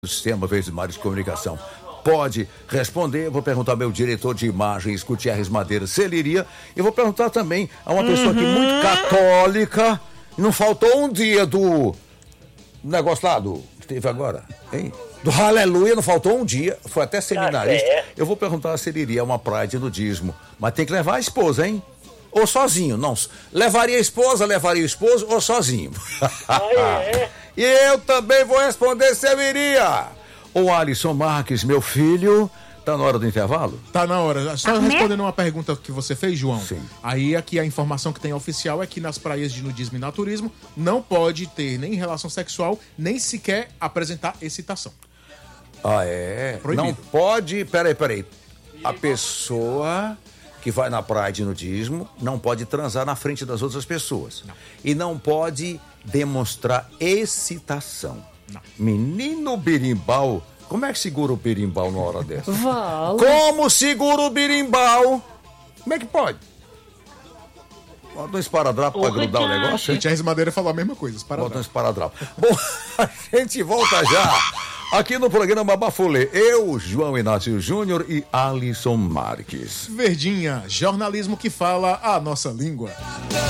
do Sistema Verdes Mares de Comunicação. Pode responder, eu vou perguntar ao meu diretor de imagens, Gutierrez Madeira, se ele iria. Eu vou perguntar também a uma pessoa aqui muito católica, não faltou um dia do negócio lá, que teve agora, hein? Do Aleluia, não faltou um dia, foi até seminarista. Eu vou perguntar se ele iria a uma praia de nudismo, mas tem que levar a esposa, hein? Ou sozinho, não. Levaria a esposa, levaria o esposo ou sozinho. E eu também vou responder se eu iria. O Alisson Marques, meu filho, tá na hora do intervalo? Tá na hora. Só respondendo uma pergunta que você fez, João. Sim. Aí aqui a informação que tem oficial é que nas praias de nudismo e naturismo não pode ter nem relação sexual, nem sequer apresentar excitação. Ah, é? Proibido. Não pode... Peraí. A pessoa que vai na praia de nudismo não pode transar na frente das outras pessoas. Não. E não pode demonstrar excitação. Não. Menino birimbau, como é que segura o birimbau numa hora dessa? Vale. Como segura o birimbau? Como é que pode? Bota um esparadrapo pra grudar o negócio, hein? Gutierrez Madeira falou a mesma coisa. Bota um esparadrapo. Bom, a gente volta já aqui no programa Bafulê. Eu, João Inácio Júnior e Alisson Marques. Verdinha, jornalismo que fala a nossa língua.